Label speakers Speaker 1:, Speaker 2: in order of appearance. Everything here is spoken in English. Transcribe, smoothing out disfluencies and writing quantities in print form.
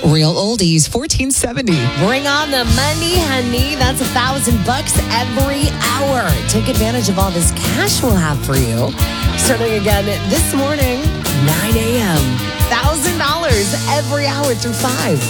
Speaker 1: Real Oldies, 1470.
Speaker 2: Bring on the money, honey. That's $1,000 every hour. Take advantage of all this cash we'll have for you. Starting again this morning, 9 a.m. $1,000 every hour through 5.